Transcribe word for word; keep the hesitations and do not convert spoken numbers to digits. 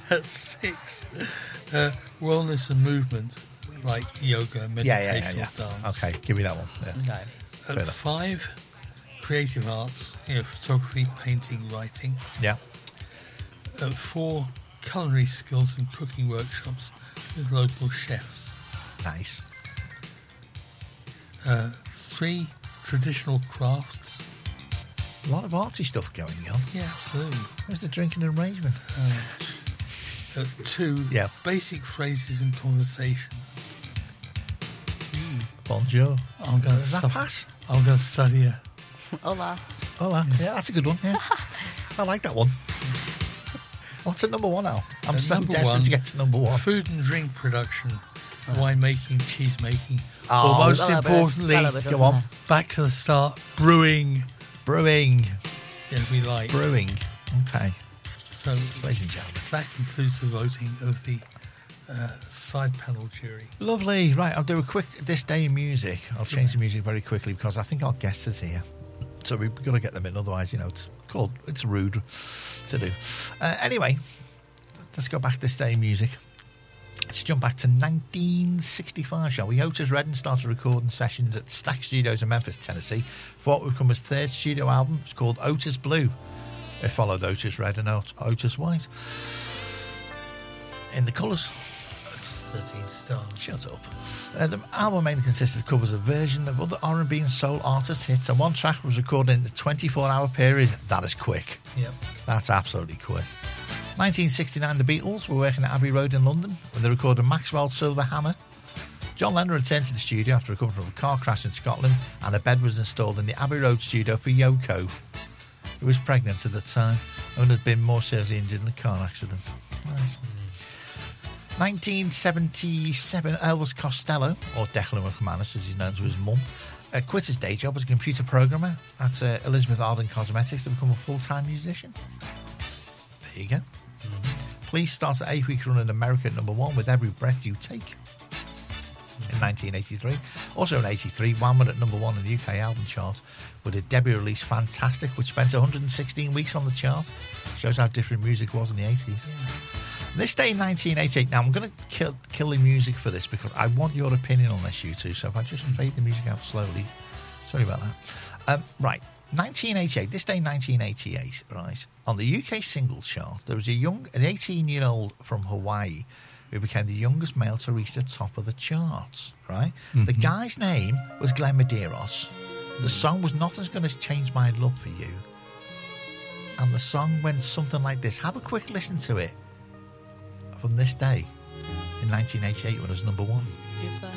At six, uh, wellness and movement, like yoga, meditation, Yeah, yeah, yeah, yeah. dance. Okay, give me that one. Yeah. No. At enough. five, creative arts, you know, photography, painting, writing. Yeah. At four, culinary skills and cooking workshops with local chefs. Nice. Uh, three, traditional crafts. A lot of arty stuff going on. Yeah, absolutely. Where's the drinking arrangement? Uh, at two, Yes. basic phrases and conversation. Bonjour. I'm going Does that to pass? I'm going to study it. Hola. Hola. Yeah, that's a good one. Yeah. I like that one. What's at number one now? I'm Uh, so number desperate one, to get to number one. Food and drink production, wine making, cheese making. Oh, or most Hello, bit- importantly, hello, bit- Go on. back to the start, brewing. Brewing. Yeah, we like. Brewing. Okay. So Ladies and gentlemen. that concludes the voting of the uh, side panel jury. Lovely. Right, I'll do a quick This Day in Music. I'll change the music very quickly because I think our guest is here. So we've got to get them in, otherwise, you know, it's called, it's rude to do. Uh, anyway, let's go back to This Day in Music. Let's jump back to nineteen sixty-five, shall we? Otis Redding started recording sessions at Stack Studios in Memphis, Tennessee, for what would become his third studio album. It's called Otis Blue. It followed Otis Red and Ot- Otis White. In the colours. Just thirteen stars. Shut up. Uh, the album mainly consisted of covers of version of other R and B and soul artist hits, and one track was recorded in the twenty-four hour period. That is quick. Yep. That's absolutely quick. nineteen sixty-nine, the Beatles were working at Abbey Road in London when they recorded Maxwell's Silver Hammer. John Lennon returned to the studio after recovering from a car crash in Scotland, and a bed was installed in the Abbey Road studio for Yoko, who was pregnant at the time and had been more seriously injured in a car accident. Nice. nineteen seventy-seven, Elvis Costello, or Declan McManus as he's known to his mum, uh, quit his day job as a computer programmer at uh, Elizabeth Arden Cosmetics to become a full-time musician. There you go. Mm-hmm. Police started an eight-week run in America at number one with Every Breath You Take in nineteen eighty-three. Also in eighty-three, Wham! Went at number one in the U K album chart with a debut release, Fantastic, which spent one hundred sixteen weeks on the chart. Shows how different music was in the eighties. Yeah. This day in nineteen eighty-eight, now I'm going to kill, kill the music for this because I want your opinion on this, you two. So if I just fade the music out slowly, sorry about that. Um, right, nineteen eighty-eight, this day in nineteen eighty-eight, right, on the U K singles chart, there was a young, an eighteen-year-old from Hawaii who became the youngest male to reach the top of the charts, right? Mm-hmm. The guy's name was Glenn Medeiros. The song was Nothing's Gonna Change My Love For You. And the song went something like this. Have a quick listen to it. From this day in nineteen eighty-eight when it was number one.